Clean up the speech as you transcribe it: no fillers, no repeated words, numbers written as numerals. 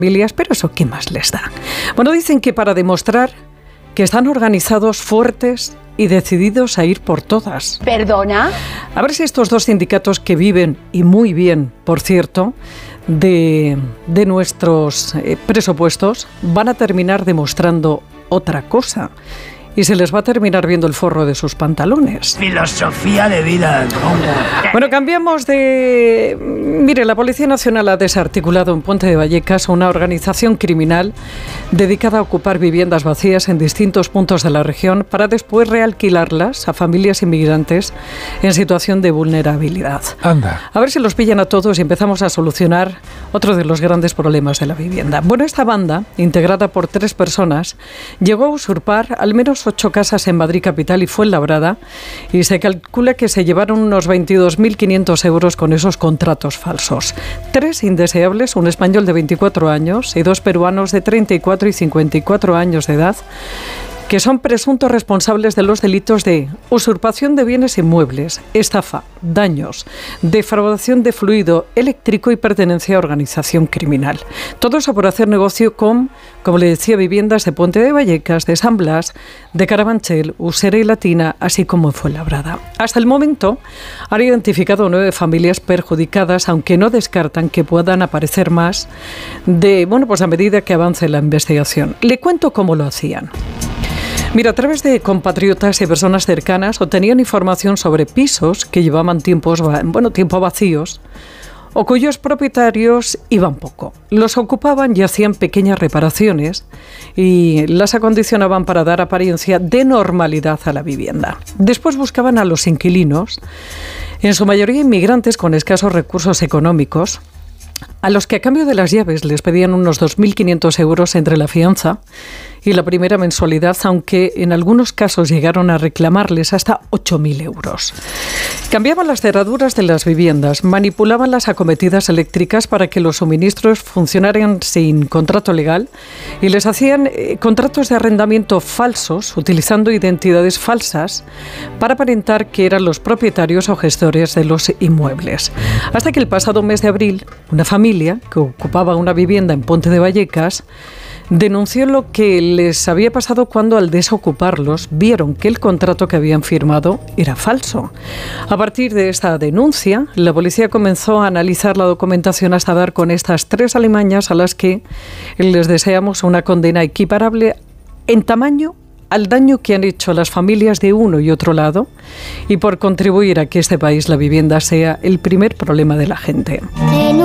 familias, pero eso, ¿qué más les da? Bueno, dicen que para demostrar que están organizados, fuertes y decididos a ir por todas. ¿Perdona? A ver si estos dos sindicatos que viven, y muy bien, por cierto, de nuestros presupuestos, van a terminar demostrando otra cosa. Y se les va a terminar viendo el forro de sus pantalones. Filosofía de vida. Bueno, cambiamos de... Mire, la Policía Nacional ha desarticulado en Puente de Vallecas una organización criminal dedicada a ocupar viviendas vacías en distintos puntos de la región para después realquilarlas a familias inmigrantes en situación de vulnerabilidad. Anda. A ver si los pillan a todos y empezamos a solucionar otro de los grandes problemas de la vivienda. Bueno, esta banda, integrada por 3 personas, llegó a usurpar al menos 8 casas en Madrid capital y Fuenlabrada, y se calcula que se llevaron unos 22.500 euros con esos contratos falsos. 3 indeseables, un español de 24 años y 2 peruanos de 34 y 54 años de edad, que son presuntos responsables de los delitos de usurpación de bienes inmuebles, estafa, daños, defraudación de fluido eléctrico y pertenencia a organización criminal. Todo eso por hacer negocio con, como le decía, viviendas de Puente de Vallecas, de San Blas, de Carabanchel, Usera y Latina, así como en Fuenlabrada. Hasta el momento han identificado 9 familias perjudicadas, aunque no descartan que puedan aparecer más a medida que avance la investigación. Le cuento cómo lo hacían. Mira, a través de compatriotas y personas cercanas obtenían información sobre pisos que llevaban tiempo vacíos o cuyos propietarios iban poco. Los ocupaban y hacían pequeñas reparaciones y las acondicionaban para dar apariencia de normalidad a la vivienda. Después buscaban a los inquilinos, en su mayoría inmigrantes con escasos recursos económicos, a los que a cambio de las llaves les pedían unos 2.500 euros entre la fianza y la primera mensualidad, aunque en algunos casos llegaron a reclamarles hasta 8.000 euros. Cambiaban las cerraduras de las viviendas, manipulaban las acometidas eléctricas para que los suministros funcionaran sin contrato legal y les hacían contratos de arrendamiento falsos, utilizando identidades falsas para aparentar que eran los propietarios o gestores de los inmuebles. Hasta que el pasado mes de abril, una familia que ocupaba una vivienda en Puente de Vallecas denunció lo que les había pasado cuando al desocuparlos vieron que el contrato que habían firmado era falso. A partir de esta denuncia, la policía comenzó a analizar la documentación hasta dar con estas 3 alimañas a las que les deseamos una condena equiparable en tamaño al daño que han hecho las familias de uno y otro lado y por contribuir a que este país, la vivienda, sea el primer problema de la gente.